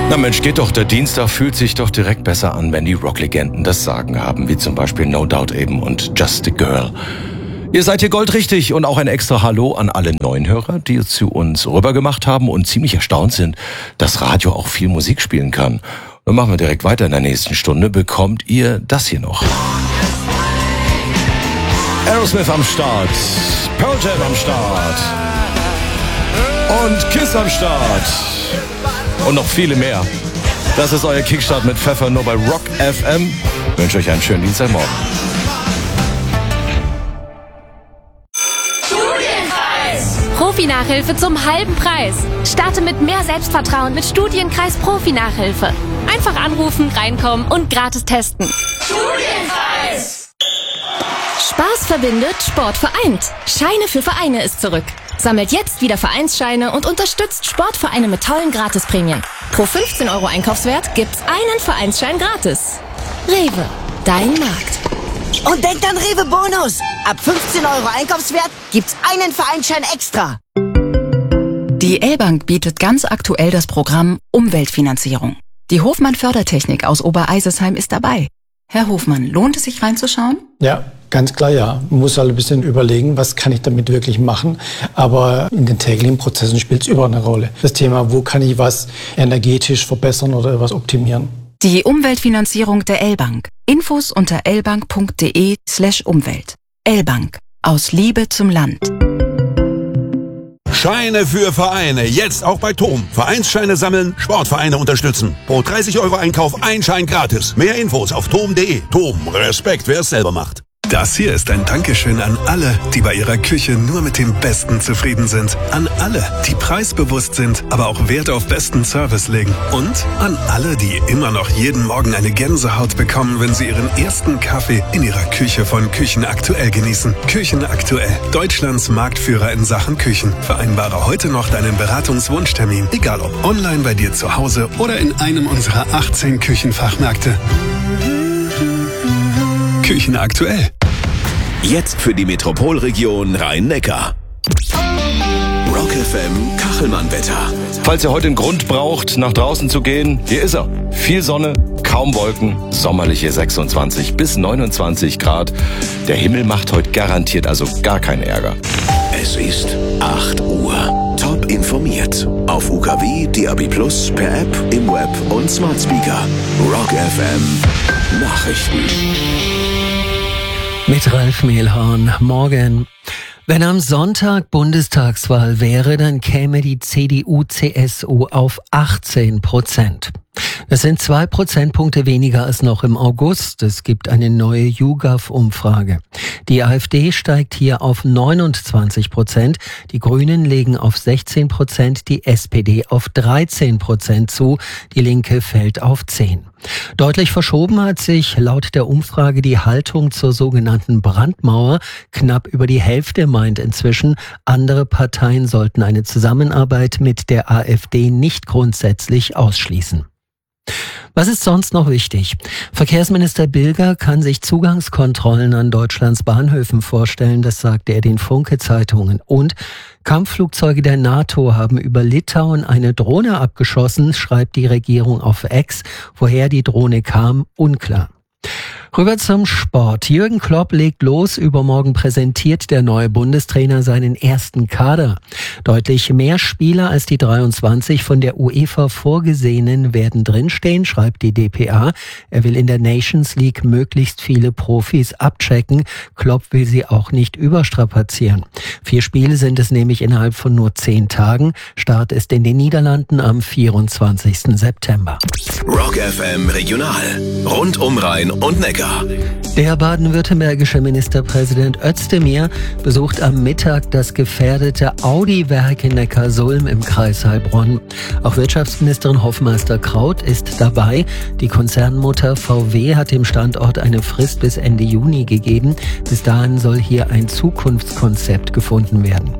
Na Mensch, geht doch, der Dienstag fühlt sich doch direkt besser an, wenn die Rocklegenden das Sagen haben, wie zum Beispiel No Doubt eben und Just a Girl. Ihr seid hier goldrichtig und auch ein extra Hallo an alle neuen Hörer, die zu uns rübergemacht haben und ziemlich erstaunt sind, dass Radio auch viel Musik spielen kann. Dann machen wir direkt weiter. In der nächsten Stunde bekommt ihr das hier noch. Aerosmith am Start, Pearl Jam am Start und Kiss am Start. Und noch viele mehr. Das ist euer Kickstart mit Pfeffer nur bei Rock FM. Ich wünsche euch einen schönen Dienstagmorgen. Studienkreis! Profi-Nachhilfe zum halben Preis. Starte mit mehr Selbstvertrauen mit Studienkreis Profi-Nachhilfe. Einfach anrufen, reinkommen und gratis testen. Studienkreis! Spaß verbindet, Sport vereint. Scheine für Vereine ist zurück. Sammelt jetzt wieder Vereinsscheine und unterstützt Sportvereine mit tollen Gratisprämien. Pro 15 € Einkaufswert gibt's einen Vereinsschein gratis. Rewe, dein Markt. Und denkt an Rewe Bonus. Ab 15 € Einkaufswert gibt's einen Vereinsschein extra. Die L-Bank bietet ganz aktuell das Programm Umweltfinanzierung. Die Hofmann Fördertechnik aus Obereisesheim ist dabei. Herr Hofmann, lohnt es sich reinzuschauen? Ja, ganz klar ja. Man muss halt ein bisschen überlegen, was kann ich damit wirklich machen. Aber in den täglichen Prozessen spielt es überall eine Rolle. Das Thema, wo kann ich was energetisch verbessern oder was optimieren. Die Umweltfinanzierung der L-Bank. Infos unter lbank.de/Umwelt. L-Bank. Aus Liebe zum Land. Scheine für Vereine. Jetzt auch bei TOM. Vereinsscheine sammeln, Sportvereine unterstützen. Pro 30 € Einkauf ein Schein gratis. Mehr Infos auf tom.de. TOM. Respekt, wer es selber macht. Das hier ist ein Dankeschön an alle, die bei ihrer Küche nur mit dem Besten zufrieden sind. An alle, die preisbewusst sind, aber auch Wert auf besten Service legen. Und an alle, die immer noch jeden Morgen eine Gänsehaut bekommen, wenn sie ihren ersten Kaffee in ihrer Küche von Küchen Aktuell genießen. Küchen Aktuell, Deutschlands Marktführer in Sachen Küchen. Vereinbare heute noch deinen Beratungswunschtermin, egal ob online bei dir zu Hause oder in einem unserer 18 Küchenfachmärkte. Küchen Aktuell. Jetzt für die Metropolregion Rhein-Neckar. Rock FM Kachelmann-Wetter. Falls ihr heute einen Grund braucht, nach draußen zu gehen, hier ist er. Viel Sonne, kaum Wolken, sommerliche 26 bis 29 Grad. Der Himmel macht heute garantiert also gar keinen Ärger. Es ist 8 Uhr. Top informiert. Auf UKW, DAB+, per App, im Web und Smart Speaker. Rock FM Nachrichten. Mit Ralf Mehlhorn. Morgen. Wenn am Sonntag Bundestagswahl wäre, dann käme die CDU-CSU auf 18%. Das sind 2 Prozentpunkte weniger als noch im August. Es gibt eine neue YouGov-Umfrage. Die AfD steigt hier auf 29%, die Grünen legen auf 16%, die SPD auf 13% zu, die Linke fällt auf 10%. Deutlich verschoben hat sich laut der Umfrage die Haltung zur sogenannten Brandmauer. Knapp über die Hälfte meint inzwischen, andere Parteien sollten eine Zusammenarbeit mit der AfD nicht grundsätzlich ausschließen. Was ist sonst noch wichtig? Verkehrsminister Bilger kann sich Zugangskontrollen an Deutschlands Bahnhöfen vorstellen, das sagte er den Funke-Zeitungen. Und Kampfflugzeuge der NATO haben über Litauen eine Drohne abgeschossen, schreibt die Regierung auf X. Woher die Drohne kam, unklar. Rüber zum Sport. Jürgen Klopp legt los. Übermorgen präsentiert der neue Bundestrainer seinen ersten Kader. Deutlich mehr Spieler als die 23 von der UEFA vorgesehenen werden drinstehen, schreibt die dpa. Er will in der Nations League möglichst viele Profis abchecken. Klopp will sie auch nicht überstrapazieren. 4 Spiele sind es nämlich innerhalb von nur 10 Tagen. Start ist in den Niederlanden am 24. September. Rock FM Regional. Rund um Rhein und Neckar. Der baden-württembergische Ministerpräsident Özdemir besucht am Mittag das gefährdete Audi-Werk in Neckarsulm im Kreis Heilbronn. Auch Wirtschaftsministerin Hoffmeister-Kraut ist dabei. Die Konzernmutter VW hat dem Standort eine Frist bis Ende Juni gegeben. Bis dahin soll hier ein Zukunftskonzept gefunden werden.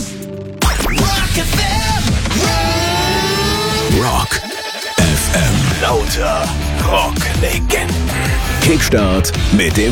Rock FM. Lauter Rocklegenden. Kickstart mit dem